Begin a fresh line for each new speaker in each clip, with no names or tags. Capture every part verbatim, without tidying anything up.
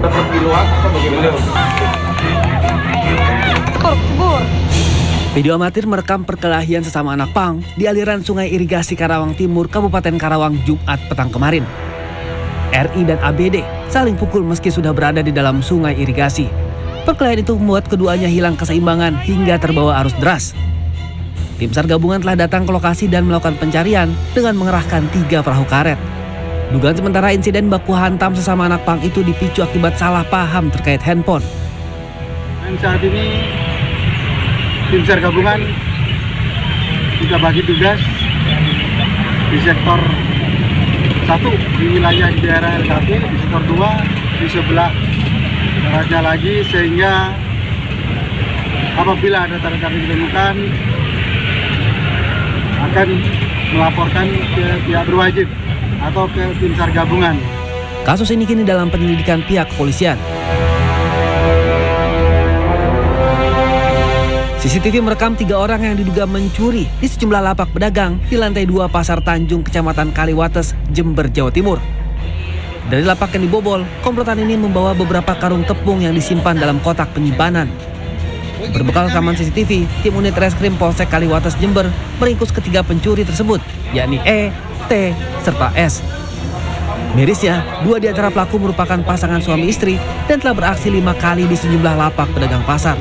Dapat di luar atau bagaimana?
Video amatir merekam perkelahian sesama anak pang di aliran Sungai Irigasi Karawang Timur, Kabupaten Karawang, Jumat petang kemarin. R I dan A B D saling pukul meski sudah berada di dalam sungai irigasi. Perkelahian itu membuat keduanya hilang keseimbangan hingga terbawa arus deras. Tim SAR gabungan telah datang ke lokasi dan melakukan pencarian dengan mengerahkan tiga perahu karet. Dugaan sementara insiden baku hantam sesama anak pang itu dipicu akibat salah paham terkait handphone.
Dan saat ini tim SAR gabungan kita bagi tugas di sektor satu di wilayah di daerah L K P, di sektor dua di sebelah baratnya lagi, sehingga apabila ada tanda-tanda ditemukan akan melaporkan ke pihak berwajib atau ke tim SAR gabungan.
Kasus ini kini dalam penyelidikan pihak kepolisian. C C T V merekam tiga orang yang diduga mencuri di sejumlah lapak pedagang di lantai dua Pasar Tanjung, Kecamatan Kaliwates, Jember, Jawa Timur. Dari lapak yang dibobol, komplotan ini membawa beberapa karung tepung yang disimpan dalam kotak penyimpanan. Berbekal rekaman C C T V, tim unit reskrim Polsek Kaliwates, Jember meringkus ketiga pencuri tersebut, yakni E, T, serta S. Mirisnya, dua di antara pelaku merupakan pasangan suami istri dan telah beraksi lima kali di sejumlah lapak pedagang pasar.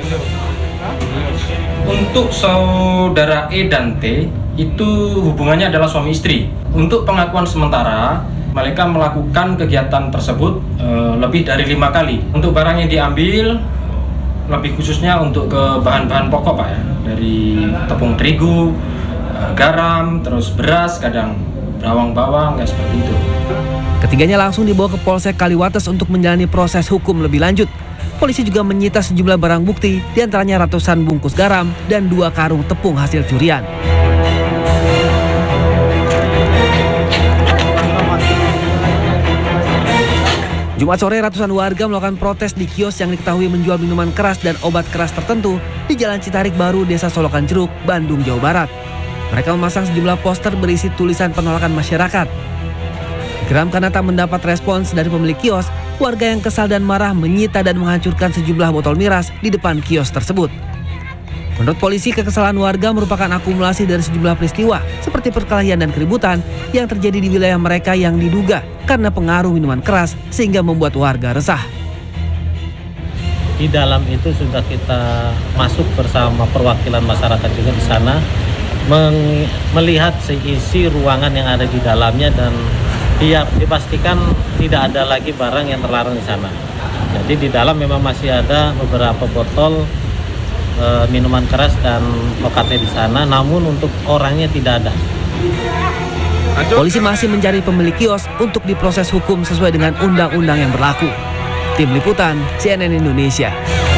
Untuk saudara E dan T itu hubungannya adalah suami istri. Untuk pengakuan sementara, mereka melakukan kegiatan tersebut e, lebih dari lima kali. Untuk barang yang diambil, lebih khususnya untuk ke bahan-bahan pokok Pak ya, dari tepung terigu, e, garam, terus beras, kadang bawang-bawang, kayak seperti itu.
Ketiganya langsung dibawa ke Polsek Kaliwates untuk menjalani proses hukum lebih lanjut. Polisi juga menyita sejumlah barang bukti, diantaranya ratusan bungkus garam dan dua karung tepung hasil curian. Jumat sore, ratusan warga melakukan protes di kios yang diketahui menjual minuman keras dan obat keras tertentu di Jalan Citarik Baru, Desa Solokan Jeruk, Bandung, Jawa Barat. Mereka memasang sejumlah poster berisi tulisan penolakan masyarakat. Geram karena tak mendapat respons dari pemilik kios, warga yang kesal dan marah menyita dan menghancurkan sejumlah botol miras di depan kios tersebut. Menurut polisi, kekesalan warga merupakan akumulasi dari sejumlah peristiwa seperti perkelahian dan keributan yang terjadi di wilayah mereka yang diduga karena pengaruh minuman keras sehingga membuat warga resah.
Di dalam itu sudah kita masuk bersama perwakilan masyarakat juga di sana, melihat seisi ruangan yang ada di dalamnya dan dia dipastikan tidak ada lagi barang yang terlarang di sana. Jadi di dalam memang masih ada beberapa botol e, minuman keras dan lokatnya di sana, namun untuk orangnya tidak ada.
Polisi masih mencari pemilik kios untuk diproses hukum sesuai dengan undang-undang yang berlaku. Tim Liputan C N N Indonesia.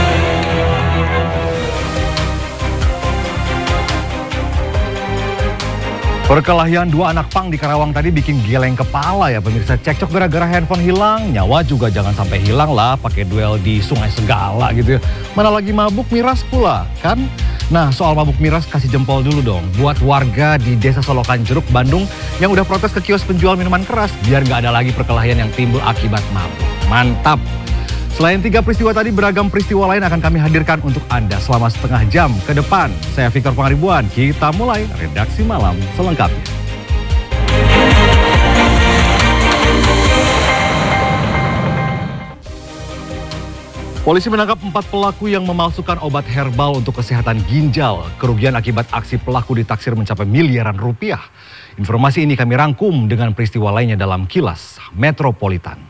Perkelahian dua anak pang di Karawang tadi bikin geleng kepala ya pemirsa. Cekcok gara-gara handphone hilang, nyawa juga jangan sampai hilang lah pakai duel di sungai segala gitu ya. Mana lagi mabuk miras pula kan? Nah, soal mabuk miras kasih jempol dulu dong buat warga di Desa Solokan Jeruk, Bandung yang udah protes ke kios penjual minuman keras biar nggak ada lagi perkelahian yang timbul akibat mabuk. Mantap! Selain tiga peristiwa tadi, beragam peristiwa lain akan kami hadirkan untuk Anda selama setengah jam ke depan. Saya Victor Pangaribuan, kita mulai Redaksi Malam selengkapnya. Polisi menangkap empat pelaku yang memalsukan obat herbal untuk kesehatan ginjal. Kerugian akibat aksi pelaku ditaksir mencapai miliaran rupiah. Informasi ini kami rangkum dengan peristiwa lainnya dalam Kilas Metropolitan.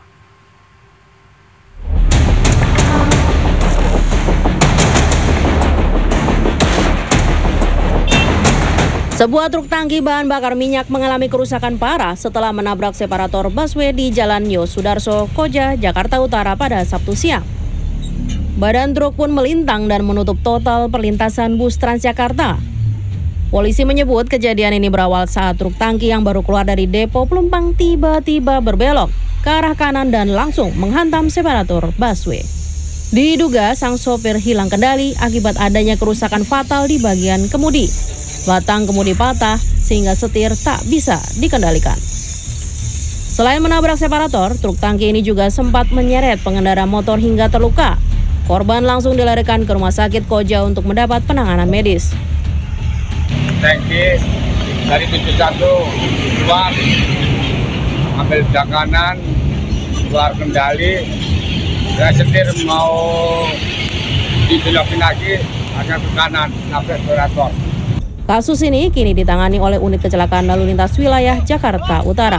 Sebuah truk tangki bahan bakar minyak mengalami kerusakan parah setelah menabrak separator busway di Jalan Yosudarso, Koja, Jakarta Utara pada Sabtu siang. Badan truk pun melintang dan menutup total perlintasan bus Transjakarta. Polisi menyebut kejadian ini berawal saat truk tangki yang baru keluar dari depo penumpang tiba-tiba berbelok ke arah kanan dan langsung menghantam separator busway. Diduga sang sopir hilang kendali akibat adanya kerusakan fatal di bagian kemudi. Batang kemudi patah sehingga setir tak bisa dikendalikan. Selain menabrak separator, truk tangki ini juga sempat menyeret pengendara motor hingga terluka. Korban langsung dilarikan ke Rumah Sakit Koja untuk mendapat penanganan medis.
Tangki dari tujuh satu keluar, ambil belah kanan, keluar kendali, saya setir mau dibelokin lagi, agak ke kanan, nabrak separator.
Kasus ini kini ditangani oleh Unit Kecelakaan Lalu Lintas Wilayah Jakarta Utara.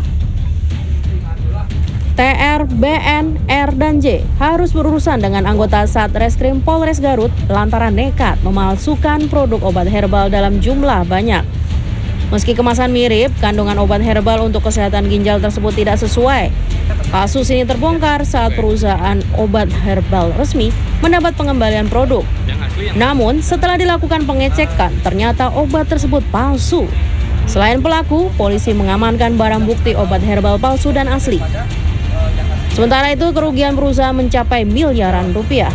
T R, B N, R, dan J harus berurusan dengan anggota Satreskrim Polres Garut lantaran nekat memalsukan produk obat herbal dalam jumlah banyak. Meski kemasan mirip, kandungan obat herbal untuk kesehatan ginjal tersebut tidak sesuai. Kasus ini terbongkar saat perusahaan obat herbal resmi mendapat pengembalian produk. Namun, setelah dilakukan pengecekan, ternyata obat tersebut palsu. Selain pelaku, polisi mengamankan barang bukti obat herbal palsu dan asli. Sementara itu, kerugian perusahaan mencapai miliaran rupiah.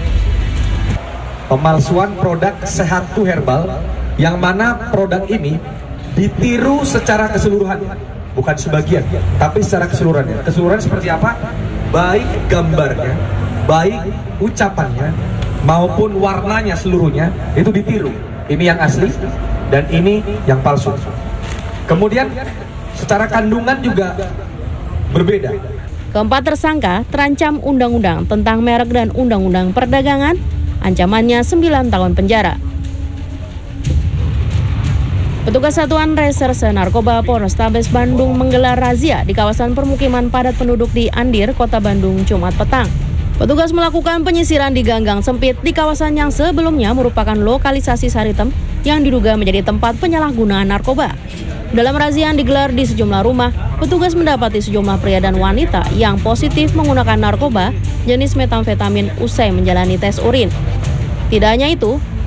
Pemalsuan produk Sehatu Herbal, yang mana produk ini ditiru secara keseluruhan, bukan sebagian, tapi secara keseluruhannya. Keseluruhan seperti apa? Baik gambarnya, baik ucapannya, maupun warnanya seluruhnya, itu ditiru. Ini yang asli, dan ini yang palsu. Kemudian, secara kandungan juga berbeda.
Keempat tersangka terancam undang-undang tentang merek dan undang-undang perdagangan, ancamannya sembilan tahun penjara. Petugas Satuan Reserse Narkoba Polrestabes Bandung menggelar razia di kawasan permukiman padat penduduk di Andir, Kota Bandung, Jumat petang. Petugas melakukan penyisiran di ganggang sempit di kawasan yang sebelumnya merupakan lokalisasi Saritem yang diduga menjadi tempat penyalahgunaan narkoba. Dalam razia yang digelar di sejumlah rumah, petugas mendapati sejumlah pria dan wanita yang positif menggunakan narkoba jenis metamfetamin usai menjalani tes urin. Tidak hanya itu,